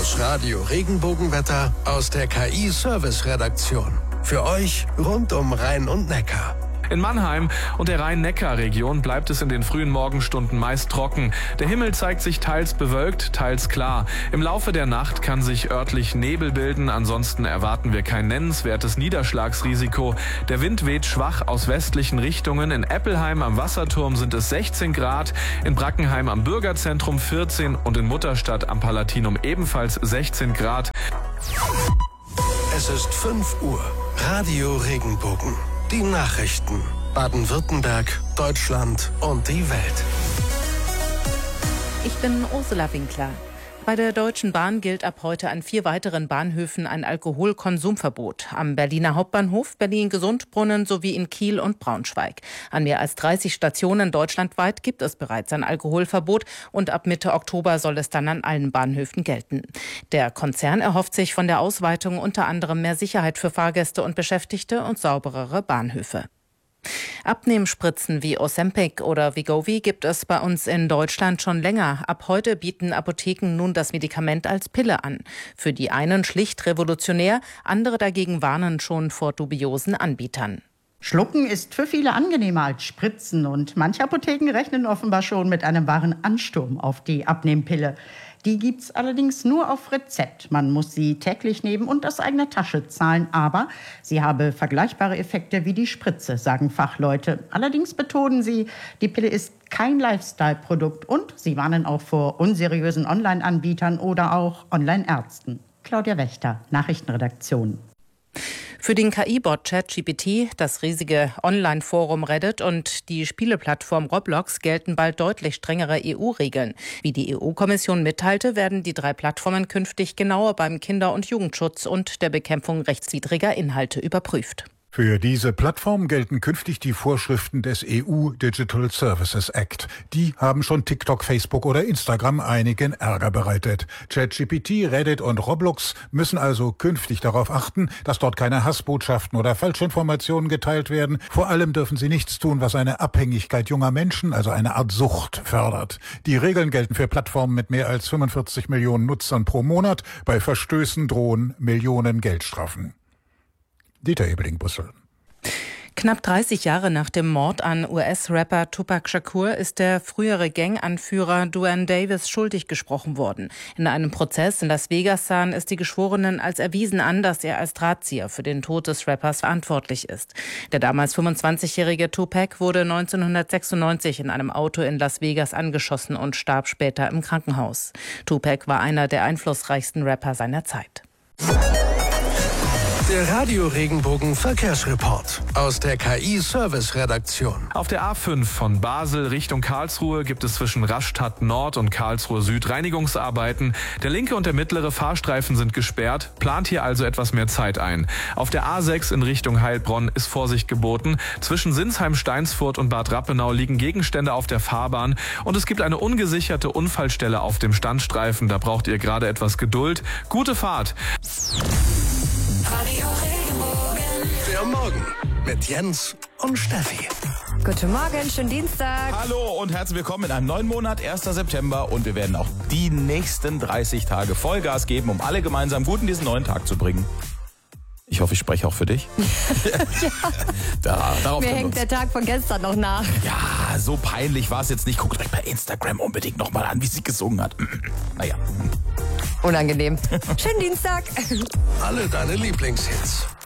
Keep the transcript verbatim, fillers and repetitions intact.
Das Radio Regenbogenwetter aus der K I-Service-Redaktion. Für euch rund um Rhein und Neckar. In Mannheim und der Rhein-Neckar-Region bleibt es in den frühen Morgenstunden meist trocken. Der Himmel zeigt sich teils bewölkt, teils klar. Im Laufe der Nacht kann sich örtlich Nebel bilden. Ansonsten erwarten wir kein nennenswertes Niederschlagsrisiko. Der Wind weht schwach aus westlichen Richtungen. In Eppelheim am Wasserturm sind es sechzehn Grad, in Brackenheim am Bürgerzentrum vierzehn und in Mutterstadt am Palatinum ebenfalls sechzehn Grad. Es ist fünf Uhr. Radio Regenbogen. Die Nachrichten. Baden-Württemberg, Deutschland und die Welt. Ich bin Ursula Winkler. Bei der Deutschen Bahn gilt ab heute an vier weiteren Bahnhöfen ein Alkoholkonsumverbot. Am Berliner Hauptbahnhof, Berlin-Gesundbrunnen sowie in Kiel und Braunschweig. An mehr als dreißig Stationen deutschlandweit gibt es bereits ein Alkoholverbot und ab Mitte Oktober soll es dann an allen Bahnhöfen gelten. Der Konzern erhofft sich von der Ausweitung unter anderem mehr Sicherheit für Fahrgäste und Beschäftigte und sauberere Bahnhöfe. Abnehmspritzen wie Ozempic oder Wegovy gibt es bei uns in Deutschland schon länger. Ab heute bieten Apotheken nun das Medikament als Pille an. Für die einen schlicht revolutionär, andere dagegen warnen schon vor dubiosen Anbietern. Schlucken ist für viele angenehmer als Spritzen und manche Apotheken rechnen offenbar schon mit einem wahren Ansturm auf die Abnehmpille. Die gibt's allerdings nur auf Rezept. Man muss sie täglich nehmen und aus eigener Tasche zahlen. Aber sie habe vergleichbare Effekte wie die Spritze, sagen Fachleute. Allerdings betonen sie, die Pille ist kein Lifestyle-Produkt und sie warnen auch vor unseriösen Online-Anbietern oder auch Online-Ärzten. Claudia Wächter, Nachrichtenredaktion. Für den K I-Bot ChatGPT, das riesige Online-Forum Reddit und die Spieleplattform Roblox gelten bald deutlich strengere E U-Regeln. Wie die E U-Kommission mitteilte, werden die drei Plattformen künftig genauer beim Kinder- und Jugendschutz und der Bekämpfung rechtswidriger Inhalte überprüft. Für diese Plattform gelten künftig die Vorschriften des E U Digital Services Act. Die haben schon TikTok, Facebook oder Instagram einigen Ärger bereitet. ChatGPT, Reddit und Roblox müssen also künftig darauf achten, dass dort keine Hassbotschaften oder Falschinformationen geteilt werden. Vor allem dürfen sie nichts tun, was eine Abhängigkeit junger Menschen, also eine Art Sucht, fördert. Die Regeln gelten für Plattformen mit mehr als fünfundvierzig Millionen Nutzern pro Monat. Bei Verstößen drohen Millionen Geldstrafen. Dieter Ebeling-Bussel. Knapp dreißig Jahre nach dem Mord an U S-Rapper Tupac Shakur ist der frühere Ganganführer Duane Davis schuldig gesprochen worden. In einem Prozess in Las Vegas sahen es die Geschworenen als erwiesen an, dass er als Drahtzieher für den Tod des Rappers verantwortlich ist. Der damals fünfundzwanzigjährige Tupac wurde neunzehnhundertsechsundneunzig in einem Auto in Las Vegas angeschossen und starb später im Krankenhaus. Tupac war einer der einflussreichsten Rapper seiner Zeit. Der Radio Regenbogen Verkehrsreport aus der K I-Service-Redaktion. Auf der A fünf von Basel Richtung Karlsruhe gibt es zwischen Rastatt Nord und Karlsruhe Süd Reinigungsarbeiten. Der linke und der mittlere Fahrstreifen sind gesperrt, plant hier also etwas mehr Zeit ein. Auf der A sechs in Richtung Heilbronn ist Vorsicht geboten. Zwischen Sinsheim, Steinsfurt und Bad Rappenau liegen Gegenstände auf der Fahrbahn und es gibt eine ungesicherte Unfallstelle auf dem Standstreifen. Da braucht ihr gerade etwas Geduld. Gute Fahrt! Radio Regenbogen. Der Morgen mit Jens und Steffi. Guten Morgen, schönen Dienstag. Hallo und herzlich willkommen in einem neuen Monat, erster September. Und wir werden auch die nächsten dreißig Tage Vollgas geben, um alle gemeinsam gut in diesen neuen Tag zu bringen. Ich hoffe, ich spreche auch für dich. Ja. Da, darauf Mir hängt der Tag von gestern noch nach. Ja, so peinlich war es jetzt nicht. Guckt euch bei Instagram unbedingt nochmal an, wie sie gesungen hat. Naja. Unangenehm. Schönen Dienstag. Alle deine Lieblingshits.